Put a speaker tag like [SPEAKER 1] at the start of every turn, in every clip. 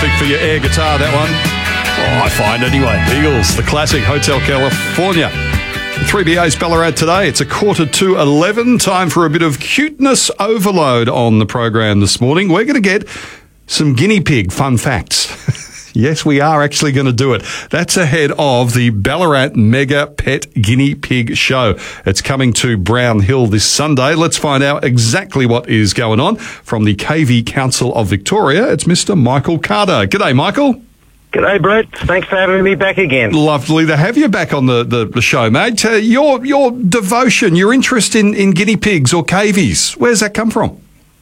[SPEAKER 1] perfect for your air guitar, that one. Oh, I find anyway. Eagles, the classic, Hotel California. 3BA's Ballarat today. It's 11:45. Time for a bit of cuteness overload on the program this morning. We're going to get some guinea pig fun facts. Yes, we are actually going to do it. That's ahead of the Ballarat Mega Pet Guinea Pig Show. It's coming to Brown Hill this Sunday. Let's find out exactly what is going on from the KV Council of Victoria. It's Mr. Michael Carter. G'day, Michael.
[SPEAKER 2] G'day, Brett. Thanks for having me back again.
[SPEAKER 1] Lovely to have you back on the show, mate. Your devotion, your interest in guinea pigs or cavies, where's that come from?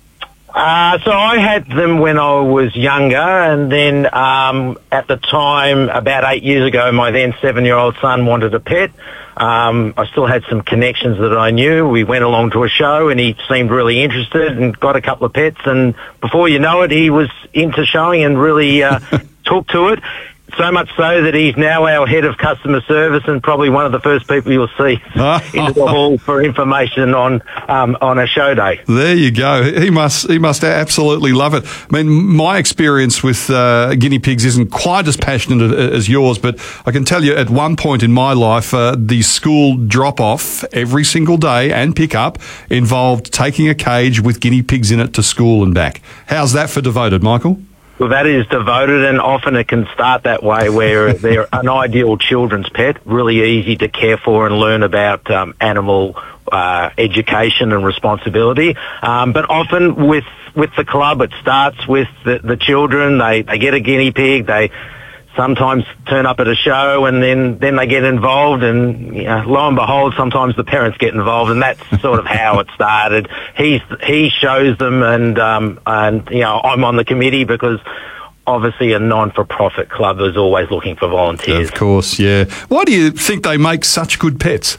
[SPEAKER 2] So I had them when I was younger, and then at the time, about 8 years ago, my then 7-year-old son wanted a pet. I still had some connections that I knew. We went along to a show, and he seemed really interested and got a couple of pets, and before you know it, he was into showing and really took to it. So much so that he's now our head of customer service and probably one of the first people you'll see into the hall for information on a show day.
[SPEAKER 1] There you go. He must absolutely love it. I mean, my experience with guinea pigs isn't quite as passionate as yours, but I can tell you at one point in my life, the school drop-off every single day and pick-up involved taking a cage with guinea pigs in it to school and back. How's that for devoted, Michael?
[SPEAKER 2] Well, that is devoted, and often it can start that way where they're an ideal children's pet, really easy to care for and learn about animal education and responsibility. But often with the club, it starts with the children. They get a guinea pig, they sometimes turn up at a show, and then they get involved, and lo and behold, sometimes the parents get involved, and that's sort of how it started. He shows them, and I'm on the committee because obviously a non-for-profit club is always looking for volunteers.
[SPEAKER 1] Of course, yeah. Why do you think they make such good pets?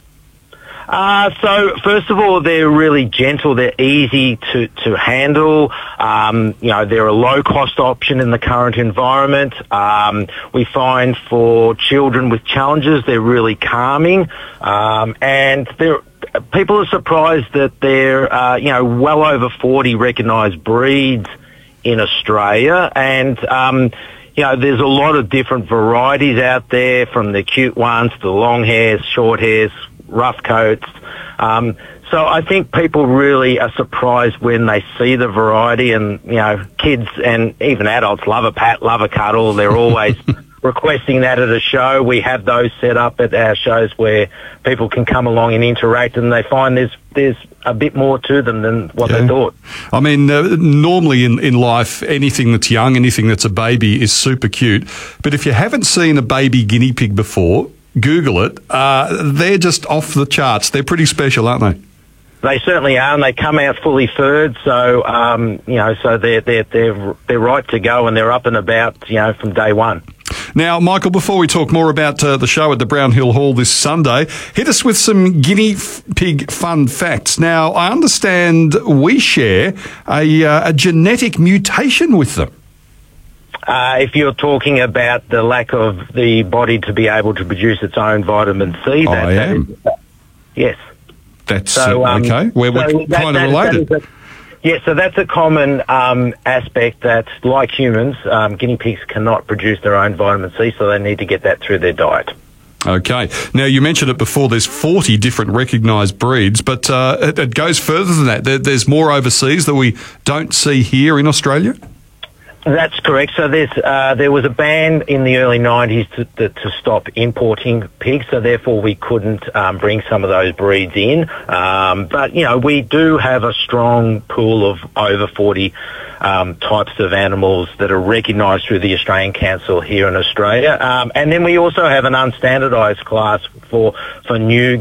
[SPEAKER 2] So first of all, they're really gentle. They're easy to handle. They're a low-cost option in the current environment. We find for children with challenges, they're really calming. And people are surprised that they're, well over 40 recognised breeds in Australia. And, there's a lot of different varieties out there, from the cute ones to the long hairs, short hairs, rough coats. So I think people really are surprised when they see the variety, and, kids and even adults love a pat, love a cuddle. They're always requesting that at a show. We have those set up at our shows where people can come along and interact, and they find there's a bit more to them than what they thought. I mean,
[SPEAKER 1] normally in life, anything that's young, anything that's a baby is super cute. But if you haven't seen a baby guinea pig before, Google it. They're just off the charts. They're pretty special, aren't they?
[SPEAKER 2] They certainly are, and they come out fully furred, so so they're right to go, and they're up and about, from day one.
[SPEAKER 1] Now, Michael, before we talk more about the show at the Brown Hill Hall this Sunday, hit us with some guinea pig fun facts. Now, I understand we share a genetic mutation with them.
[SPEAKER 2] If you're talking about the lack of the body to be able to produce its own vitamin C, yes.
[SPEAKER 1] That's okay. We're kind of related.
[SPEAKER 2] So that's a common aspect that, like humans, guinea pigs cannot produce their own vitamin C, so they need to get that through their diet.
[SPEAKER 1] Okay. Now, you mentioned it before, there's 40 different recognised breeds, but it goes further than that. There's more overseas that we don't see here in Australia?
[SPEAKER 2] That's correct. So there was a ban in the early 90s to stop importing pigs, so therefore we couldn't bring some of those breeds in. But, we do have a strong pool of over 40 types of animals that are recognised through the Australian Council here in Australia. And then we also have an unstandardised class for new